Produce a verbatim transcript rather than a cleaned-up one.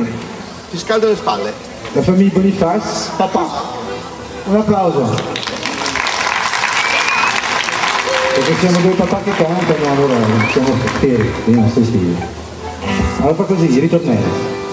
Ti scaldo le spalle. La famiglia Boniface, papà. Un applauso. Perché siamo due papà che cantano, allora siamo fieri, i nostri figli. Allora fa così, ritornello.